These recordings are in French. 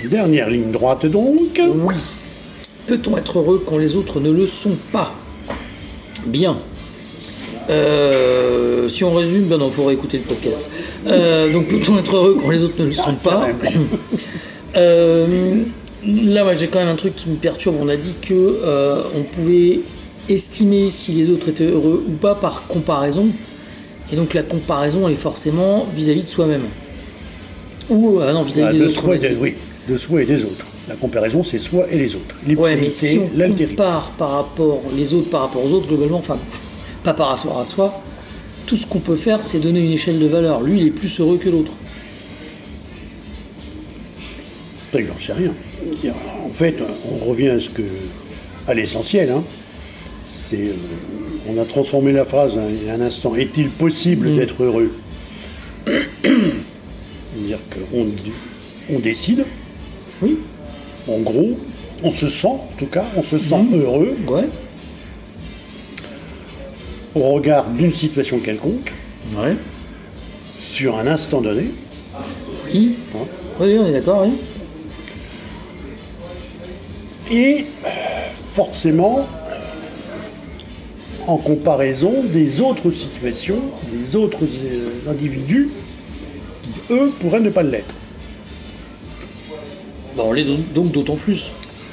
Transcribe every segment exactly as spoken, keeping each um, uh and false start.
Dernière ligne droite donc. Oui. Peut-on être heureux quand les autres ne le sont pas? Bien. Euh, si on résume, ben non, il faudrait écouter le podcast. Euh, donc peut-on être heureux quand les autres ne le sont pas? euh, Là, moi, j'ai quand même un truc qui me perturbe. On a dit que euh, on pouvait estimer si les autres étaient heureux ou pas par comparaison. Et donc la comparaison, elle est forcément vis-à-vis de soi-même. Ou euh, non, vis-à-vis Ah, des de autres. Soi des, oui, de soi et des autres. La comparaison, c'est soi et les autres. Ouais, mais si on l'altérité. compare par rapport les autres par rapport aux autres, globalement, enfin, pas par rapport à soi, tout ce qu'on peut faire, c'est donner une échelle de valeur. Lui, il est plus heureux que l'autre. Ça, j'en sais rien. En fait, on revient à, ce que, à l'essentiel. Hein. C'est, euh, on a transformé la phrase hein, il y a un instant. Est-il possible mmh. d'être heureux? C'est-à-dire qu'on on décide. Oui. En gros, on se sent, en tout cas, on se sent mmh. heureux. Ouais. Au regard d'une situation quelconque. Ouais. Sur un instant donné. Oui. Hein. Oui, on est d'accord, oui. Et forcément, en comparaison des autres situations, des autres euh, individus qui, eux, pourraient ne pas l'être. Bon, on l'est donc d'autant plus.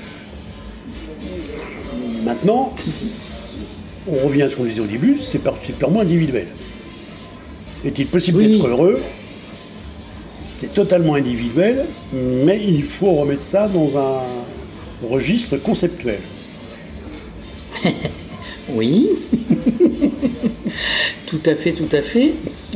Maintenant, on revient à ce qu'on disait au début, c'est purement individuel. Est-il possible oui. d'être heureux? C'est totalement individuel, mais il faut remettre ça dans un registre conceptuel. Oui. Tout à fait, tout à fait.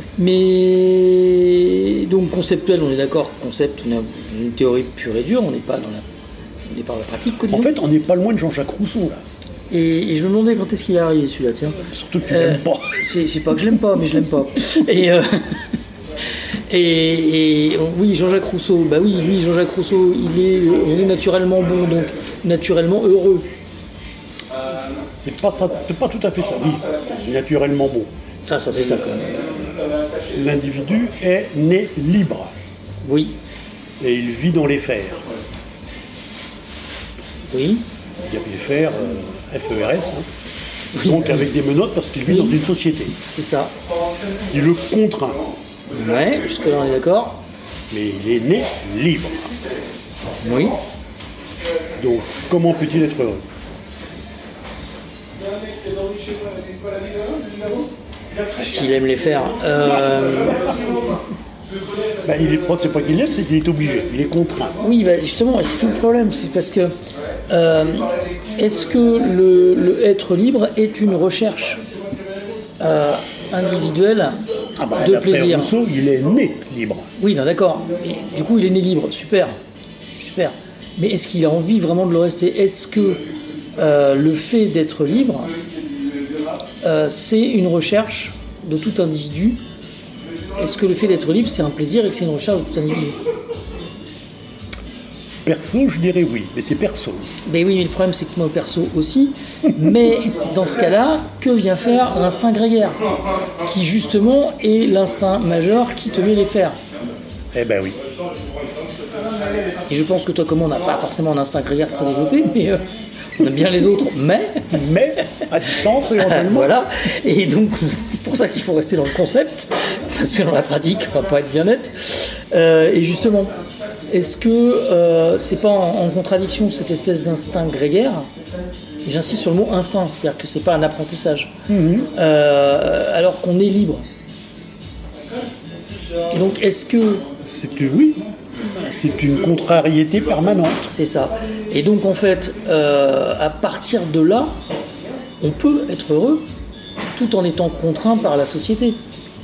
Mais donc conceptuel, on est d'accord, concept, une, une théorie pure et dure, on n'est pas dans la, on n'est pas dans la pratique. En fait, on n'est pas loin de Jean-Jacques Rousseau là. Et, et je me demandais quand est-ce qu'il est arrivé celui-là, tiens. Surtout que tu euh, l'aimes pas. C'est, c'est pas que je l'aime pas, mais je l'aime pas. Et, euh, et, et oui, Jean-Jacques Rousseau, bah oui, lui, Jean-Jacques Rousseau, il est, il est naturellement bon, donc naturellement heureux. C'est pas, c'est pas tout à fait ça, oui. Naturellement bon. Ça, ça c'est ça quand même. L'individu est né libre. Oui. Et il vit dans les fers. Oui. Il y a les fers, euh, F E R S, hein. Oui. Donc avec des menottes parce qu'il vit oui. dans une société. C'est ça. Il le contraint. Ouais, jusque-là on est d'accord. Mais il est né libre. Oui. Donc comment peut-il être heureux? S'il aime les faire. Euh... Ben, il est, c'est pas qu'il aime, c'est qu'il est obligé, il est contraint. Oui, bah justement, c'est tout le problème, c'est parce que euh, est-ce que le, le être libre est une recherche euh, individuelle ah bah, de plaisir? Rousseau, il est né libre. Oui, non, d'accord. Et, du coup, il est né libre, super, super. Mais est-ce qu'il a envie vraiment de le rester? Est-ce que euh, le fait d'être libre, euh, c'est une recherche de tout individu? Est-ce que le fait d'être libre, c'est un plaisir et que c'est une recherche de tout individu? Perso, je dirais oui, mais c'est perso. Mais oui, mais le problème, c'est que moi, perso aussi. Mais dans ce cas-là, que vient faire l'instinct grégaire? Qui, justement, est l'instinct majeur qui te met les fers. Eh ben oui. Et je pense que toi, comme moi, on n'a pas forcément un instinct grégaire très développé, mais euh, on aime bien les autres, mais... Mais, à distance, éventuellement. Voilà. Et donc, c'est pour ça qu'il faut rester dans le concept, parce que dans la pratique, on va pas être bien net. Euh, et justement... Est-ce que euh, c'est pas en, en contradiction cette espèce d'instinct grégaire? Et j'insiste sur le mot instinct, c'est-à-dire que c'est pas un apprentissage, mm-hmm. euh, alors qu'on est libre. Et donc est-ce que... C'est que oui, c'est une contrariété permanente. C'est ça. Et donc en fait, euh, à partir de là, on peut être heureux tout en étant contraint par la société.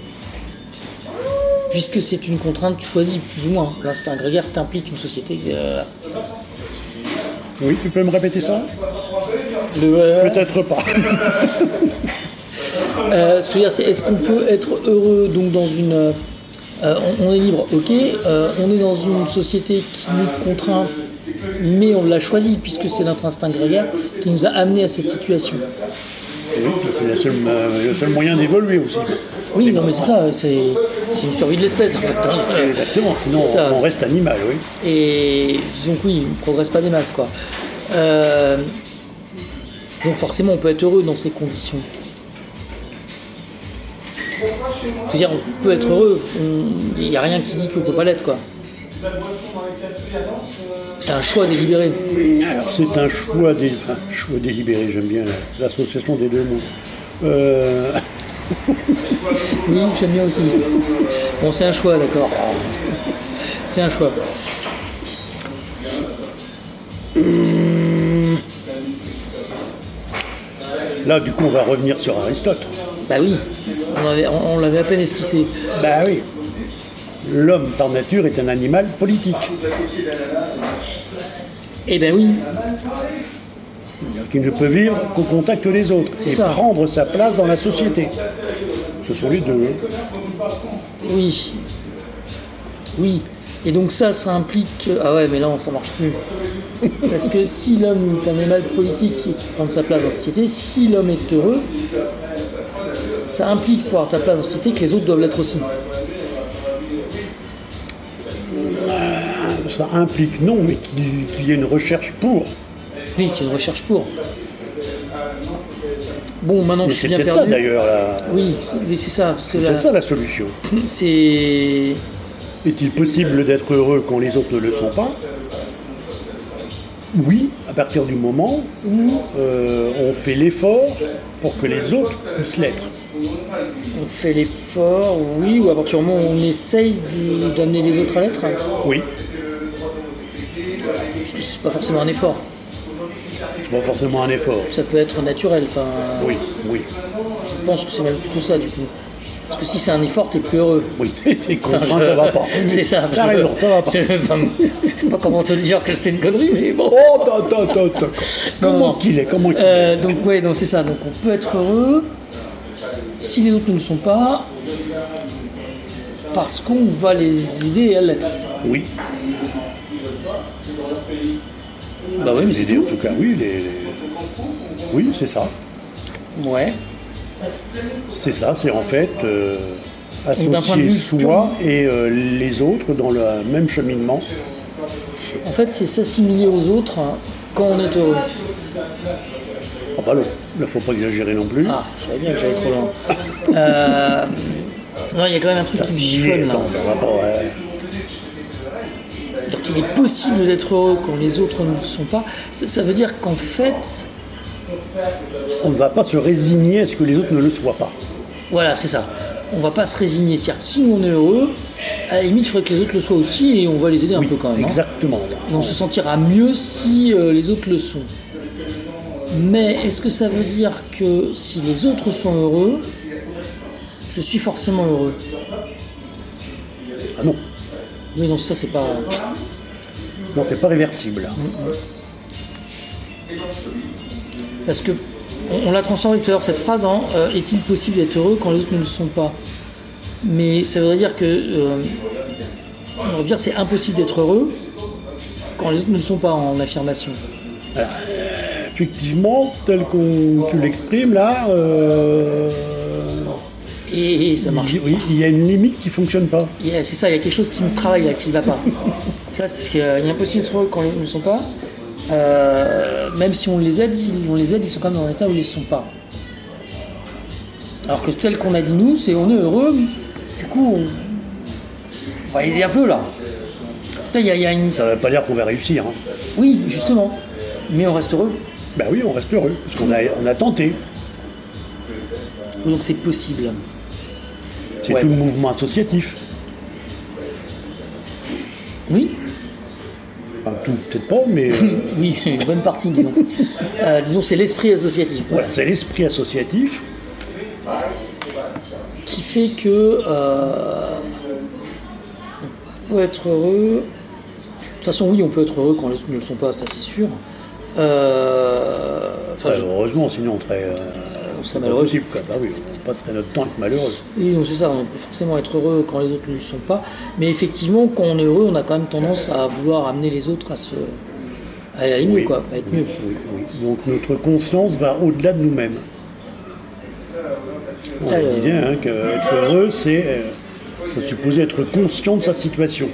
Puisque c'est une contrainte choisie, plus ou moins. L'instinct grégaire t'implique une société. Euh... Oui, tu peux me répéter ça? Le, euh... Peut-être pas. euh, ce que je veux dire, c'est est-ce qu'on peut être heureux donc dans une... Euh, on, on est libre, ok. Euh, on est dans une société qui nous contraint, mais on l'a choisi, puisque c'est notre instinct grégaire qui nous a amenés à cette situation. Et oui, puis c'est le seul, euh, le seul moyen d'évoluer aussi. Oui, non mais c'est ça, c'est... c'est une survie de l'espèce en fait. Hein. Exactement, sinon on, on reste animal, oui. Et disons que oui, on ne progresse pas des masses, quoi. Euh, donc forcément, on peut être heureux dans ces conditions. C'est-à-dire, on peut être heureux, il n'y a rien qui dit qu'on ne peut pas l'être, quoi. C'est un choix délibéré. Alors, c'est un choix, dé... enfin, choix délibéré, j'aime bien l'association des deux mots. Euh... Oui, j'aime bien aussi. Bon, c'est un choix, d'accord. C'est un choix. Là, du coup, on va revenir sur Aristote. Bah oui, on, avait, on, on l'avait à peine esquissé. Bah oui. L'homme, par nature, est un animal politique. Eh ben oui. Qui ne peut vivre qu'au contact des autres. C'est et ça. Prendre sa place dans la société. Ce sont les deux. Oui. Oui. Et donc ça, ça implique... Ah ouais, mais là, ça marche plus. Parce que si l'homme est un animal politique qui prend sa place dans la société, si l'homme est heureux, ça implique pour avoir ta place dans la société que les autres doivent l'être aussi. Ça implique non, mais qu'il, qu'il y ait une recherche pour. Oui, qu'il y ait une recherche pour. Bon, maintenant mais je suis c'est bien peut-être perdu. ça d'ailleurs. La... Oui, c'est, oui, c'est ça. Parce que c'est là, peut-être ça la solution. C'est... Est-il possible d'être heureux quand les autres ne le sont pas ? Oui, à partir du moment où euh, on fait l'effort pour que les autres puissent l'être. On fait l'effort, oui, ou à partir du moment où on essaye de, d'amener les autres à l'être. Oui. Parce que c'est pas forcément un effort. C'est pas forcément un effort. Ça peut être naturel. Enfin, Oui, oui. je pense que c'est même plutôt ça du coup. Parce que si c'est un effort, t'es plus heureux. Oui, t'es contraint, Enfin, je- ça va pas. C'est ça. T'as je- raison, ça va pas. Je ne sais pas, je sais pas comment te le dire que c'était une connerie, mais bon. Oh, attends, attends, attends, attends. Comment non. qu'il est Comment qu'il Euh, est donc ouais, donc c'est ça. Donc on peut être heureux si les autres ne le sont pas, parce qu'on va les aider à l'être. Oui. Bah oui, mais Les c'est idées, tout. en tout cas, oui. Les... les- Oui, c'est ça. Ouais. C'est ça, c'est en fait euh, Donc, d'un point de associer vue soi et euh, les autres dans le même cheminement. En fait, c'est s'assimiler aux autres hein, quand on est heureux. Ah bah non, il ne faut pas exagérer non plus. Ah, je savais bien que j'allais trop loin. Euh, Non, il y a quand même un truc Ça qui me s'y chiffonne est, là. attends, ça va pas, ouais. Donc il est possible d'être heureux quand les autres ne le sont pas. Ça, ça veut dire qu'en fait, On ne va pas se résigner à ce que les autres ne le soient pas. voilà, c'est ça. On va pas se résigner. C'est-à-dire que si nous on est heureux, à la limite, il faudrait que les autres le soient aussi et on va les aider un Oui, peu quand même. hein. exactement. Et on se sentira mieux si euh, les autres le sont. Mais est-ce que ça veut dire que si les autres sont heureux, je suis forcément heureux? Ah non, Oui, non, ça c'est pas... non, c'est pas réversible. Parce que on, on l'a transformé tout à l'heure cette phrase en euh, est-il possible d'être heureux quand les autres ne le sont pas? Mais ça voudrait dire que euh, on va dire c'est impossible d'être heureux quand les autres ne le sont pas en affirmation. Effectivement, tel qu'on tu l'exprimes là, euh, Et, et ça marche. il, oui, il y a une limite qui fonctionne pas. Il y a- C'est ça, il y a quelque chose qui me travaille là, qui ne va pas. Tu vois, c'est qu'il est impossible d'être heureux quand les autres ne le sont pas. Euh, même si on les aide, si on les aide, ils sont quand même dans un état où ils ne le sont pas. Alors que tel qu'on a dit nous, c'est on est heureux, du coup on, on va aider un peu là. Putain, il y, a- il y a une... Ça ne veut pas dire qu'on va réussir. Hein. Oui, justement. Mais on reste heureux. Ben oui, on reste heureux, parce qu'on a, on a tenté. Donc c'est possible. C'est Ouais. tout le mouvement associatif. Oui, Enfin, tout, peut-être pas, mais euh, oui, c'est une bonne partie, disons. Euh, disons, c'est l'esprit associatif. voilà, c'est l'esprit associatif. Qui fait que euh, on peut être heureux. De toute façon, oui, on peut être heureux quand les autres ne le sont pas, ça c'est sûr. Euh, enfin, je- Heureusement, sinon on serait, euh, on serait pas malheureux. possible, quoi. Bah oui, on passerait notre temps à être malheureux. Oui, donc c'est ça, on peut forcément être heureux quand les autres ne le sont pas. Mais effectivement, quand on est heureux, on a quand même tendance à vouloir amener les autres à se. à aller mieux, Oui. quoi, à être mieux. Oui, oui. Donc notre conscience va au-delà de nous-mêmes. On Alors. disait hein, qu'être heureux, c'est euh, Ça supposait être conscient de sa situation.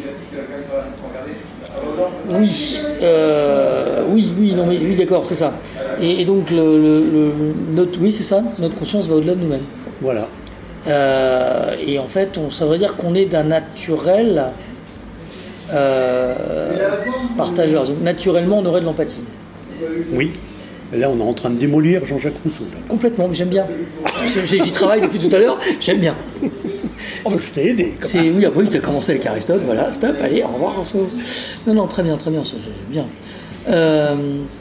Oui, euh, oui, oui, non, mais oui, d'accord, c'est ça. Et, et donc, le, le, le- notre, oui, c'est ça, notre conscience va au-delà de nous-mêmes. Voilà. Euh, et en fait, on, ça veut dire qu'on est d'un naturel euh, partageur. Donc, naturellement, on aurait de l'empathie. Oui. Et là, on est en train de démolir Jean-Jacques Rousseau. Là. Complètement, mais j'aime bien. J'y j'y travaille depuis tout à l'heure, j'aime bien. Oh, bah, je t'ai aidé. quand C'est, oui, après, oui, tu as commencé avec Aristote, voilà, stop, allez, au revoir, Rousseau. Non, non, très bien, très bien, ça, j'aime bien. Euh...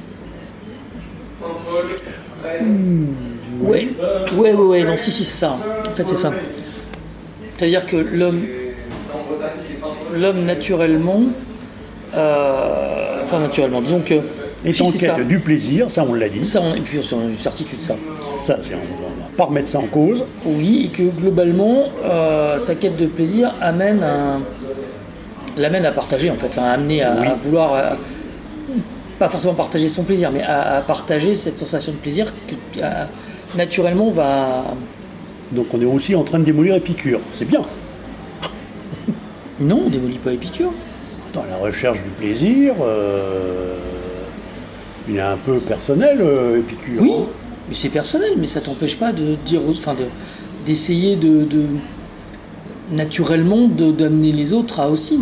Hmm, ouais, ouais, ouais, ouais, non, si, si, c'est ça. En fait, c'est ça. C'est-à-dire que l'homme, l'homme naturellement, euh, enfin, naturellement, disons que. est en si, c'est quête ça. du plaisir, ça on l'a dit. Ça, on- et puis, c'est une certitude, ça. Ça, c'est, on ne va pas remettre ça en cause. Oui, et que globalement, euh, sa quête de plaisir amène à, l'amène à partager, en fait, enfin, à amener à, Oui. à vouloir, euh, pas forcément partager son plaisir, mais à, à partager cette sensation de plaisir qui, euh, naturellement, va... Donc on est aussi en train de démolir Épicure. C'est bien. Non, on démolit pas Épicure. Dans la recherche du plaisir, euh, il est un peu personnel, euh, Épicure. Oui, hein. mais c'est personnel, mais ça t'empêche pas de dire, aux- enfin, de, d'essayer de, de naturellement de, d'amener les autres à aussi.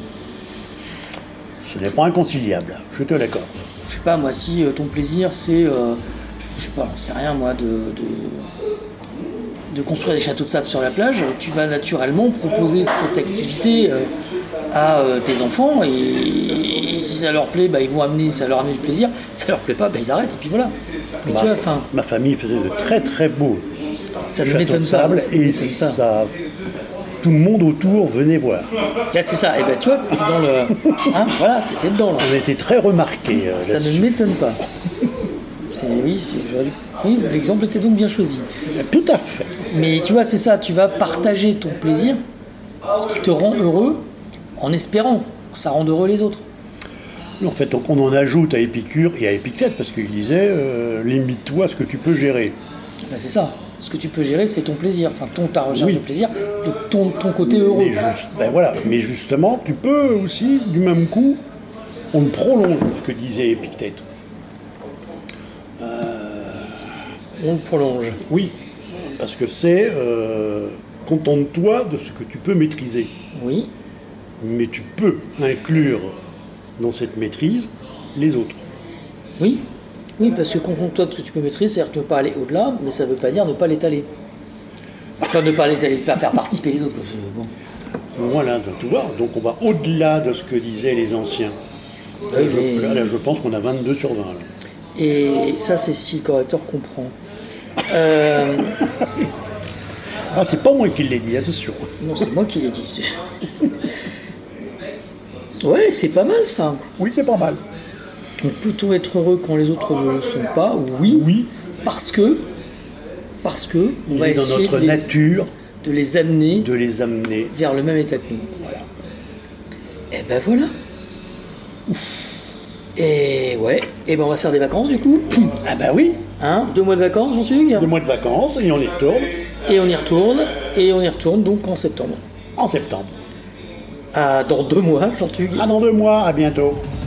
Ce n'est pas inconciliable, je te l'accorde. Je sais pas, moi, si euh, ton plaisir, c'est, euh, je sais pas, j'en sais rien, moi, de, de, de construire des châteaux de sable sur la plage, tu vas naturellement proposer cette activité euh, à euh, tes enfants, et, et si ça leur plaît, bah, ils vont amener, ça leur amène du plaisir. Si ça leur plaît pas, bah, ils arrêtent, et puis voilà. Mais Ma, tu vois, enfin, ma famille faisait de très très beaux ça ne châteaux m'étonne de pas. sable ça et m'étonne pas. ça, tout le monde autour venait voir. Là, c'est ça, et ben tu vois, c'est dans le. Hein, voilà, t'étais dedans là. On était très remarqués euh, Ça ne là-dessus. m'étonne pas. C'est, oui, c'est- j'aurais dû- oui, l'exemple était donc bien choisi. Tout à fait. Mais tu vois, c'est ça, tu vas partager ton plaisir, ce qui te rend heureux, en espérant que ça rende heureux les autres. En fait, donc, on en ajoute à Épicure et à Épictète parce qu'il disait euh, limite-toi à ce que tu peux gérer. Ben, c'est ça. Ce que tu peux gérer, c'est ton plaisir, enfin ton, ta recherche Oui. de plaisir, de ton, ton côté heureux. Mais, juste, ben voilà. Mais justement, tu peux aussi, du même coup, on prolonge ce que disait Épictète. On le prolonge. Oui, parce que c'est euh, contente-toi de ce que tu peux maîtriser. Oui. Mais tu peux inclure dans cette maîtrise les autres. Oui. Oui, parce que contente-toi de ce que tu peux maîtriser, c'est-à-dire ne pas aller au-delà, mais ça ne veut pas dire ne pas l'étaler. Enfin, ne pas l'étaler, pas faire participer les autres. Parce que, bon. Voilà, donc, tu vois, donc on va au-delà de ce que disaient les anciens. Oui, je, mais- là, je pense qu'on a vingt-deux sur vingt. là. Et ça, c'est si le correcteur comprend. Euh, Ah, c'est pas moi qui l'ai dit, attention. non, c'est moi qui l'ai dit. Ouais, c'est pas mal ça. Oui, c'est pas mal. Donc, peut-on être heureux quand les autres ne le sont pas? Oui. Oui, Parce que, parce que, on il va est dans essayer notre de les, nature de les amener de les amener. vers le même état que nous. Et ben voilà. Et ouais, et ben on va se faire des vacances du coup. Ah bah oui, Hein, deux mois de vacances, j'en suis. deux mois de vacances et on y retourne Et on y retourne, et on y retourne donc en septembre. en septembre. Ah, dans deux mois, j'en suis. Ah, dans deux mois, à bientôt.